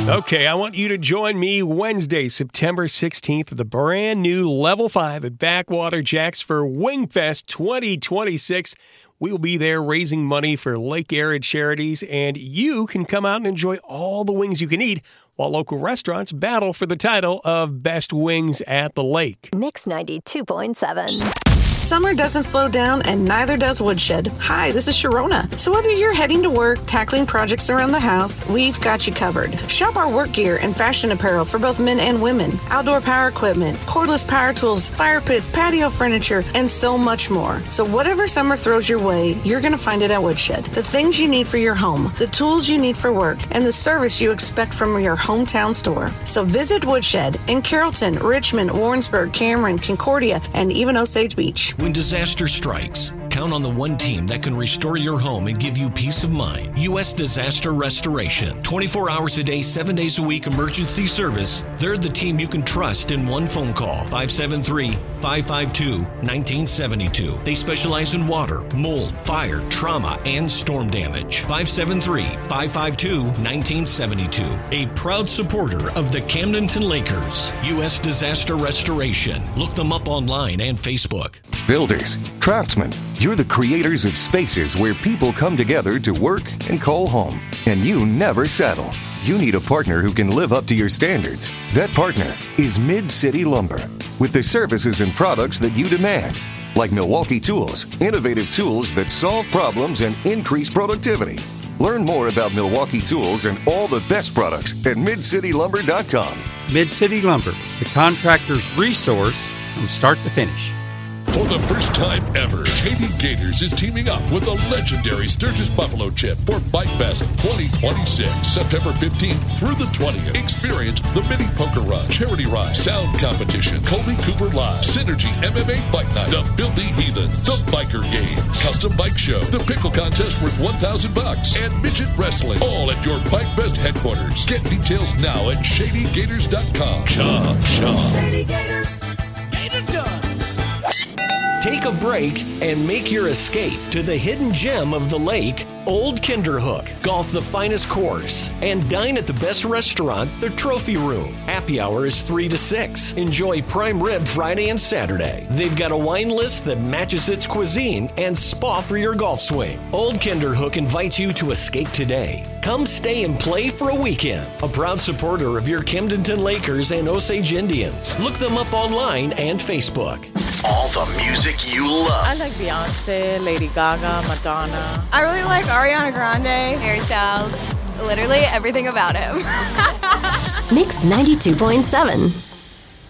Okay, I want you to join me Wednesday, September 16th at the brand new Level 5 at Backwater Jacks for Wingfest 2026. We will be there raising money for Lake Arid charities, and you can come out and enjoy all the wings you can eat while local restaurants battle for the title of Best Wings at the Lake. Mix 92.7. Summer doesn't slow down, and neither does Woodshed. Hi, this is Sharona. So whether you're heading to work, tackling projects around the house, we've got you covered. Shop our work gear and fashion apparel for both men and women, outdoor power equipment, cordless power tools, fire pits, patio furniture, and so much more. So whatever summer throws your way, you're going to find it at Woodshed. The things you need for your home, the tools you need for work, and the service you expect from your hometown store. So visit Woodshed in Carrollton, Richmond, Warrensburg, Cameron, Concordia, and even Osage Beach. When disaster strikes, count on the one team that can restore your home and give you peace of mind. U.S. Disaster Restoration. 24 hours a day, 7 days a week emergency service. They're the team you can trust in one phone call. 573-552-1972. They specialize in water, mold, fire, trauma, and storm damage. 573-552-1972. A proud supporter of the Camdenton Lakers. U.S. Disaster Restoration. Look them up online and Facebook. Builders, craftsmen, you're the creators of spaces where people come together to work and call home. And you never settle. You need a partner who can live up to your standards. That partner is Mid-City Lumber. With the services and products that you demand. Like Milwaukee Tools, innovative tools that solve problems and increase productivity. Learn more about Milwaukee Tools and all the best products at MidCityLumber.com. Mid-City Lumber, the contractor's resource from start to finish. For the first time ever, Shady Gators is teaming up with the legendary Sturgis Buffalo Chip for Bike Fest 2026, September 15th through the 20th. Experience the Mini Poker Run, Charity Ride, Sound Competition, Colby Cooper Live, Synergy MMA Bike Night, the Filthy Heathens, the Biker Games, Custom Bike Show, the Pickle Contest worth $1,000, and Midget Wrestling, all at your Bike Fest headquarters. Get details now at ShadyGators.com. Shop. Shady Gators, get it done. Take a break and make your escape to the hidden gem of the lake, Old Kinderhook. Golf the finest course and dine at the best restaurant, the Trophy Room. Happy hour is 3 to 6. Enjoy prime rib Friday and Saturday. They've got a wine list that matches its cuisine and spa for your golf swing. Old Kinderhook invites you to escape today. Come stay and play for a weekend. A proud supporter of your Camdenton Lakers and Osage Indians. Look them up online and Facebook. All the music you love. I like Beyonce, Lady Gaga, Madonna. I really like Ariana Grande. Harry Styles. Literally everything about him. Mix 92.7.